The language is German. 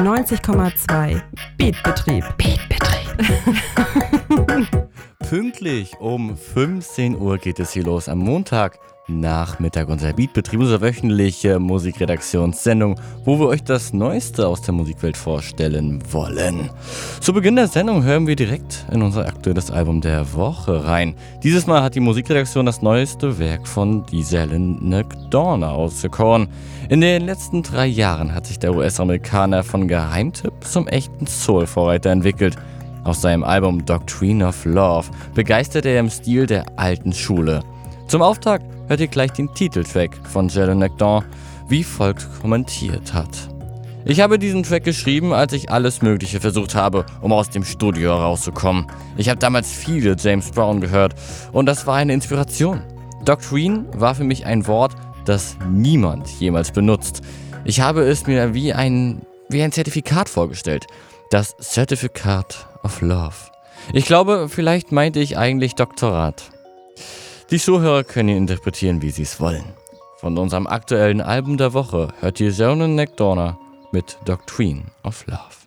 90,2 Beatbetrieb. Pünktlich um 15 Uhr geht es hier los am Montagnachmittag. Unser Beatbetrieb, unsere wöchentliche Musikredaktionssendung, wo wir euch das Neueste aus der Musikwelt vorstellen wollen. Zu Beginn der Sendung hören wir direkt in unser aktuelles Album der Woche rein. Dieses Mal hat die Musikredaktion das neueste Werk von Dylan Dorner auserkoren. In den letzten 3 Jahren hat sich der US-Amerikaner von Geheimtipp zum echten Soul-Vorreiter entwickelt. Aus seinem Album Doctrine of Love begeistert er im Stil der alten Schule. Zum Auftakt hört ihr gleich den Titeltrack von Dylan Dorner, wie folgt kommentiert hat. Ich habe diesen Track geschrieben, als ich alles Mögliche versucht habe, um aus dem Studio herauszukommen. Ich habe damals viele James Brown gehört und das war eine Inspiration. Doctrine war für mich ein Wort, das niemand jemals benutzt. Ich habe es mir wie ein Zertifikat vorgestellt. Das Certificate of Love. Ich glaube, vielleicht meinte ich eigentlich Doktorat. Die Zuhörer können ihn interpretieren, wie sie es wollen. Von unserem aktuellen Album der Woche hört ihr Dylan Dorner mit Doctrine of Love.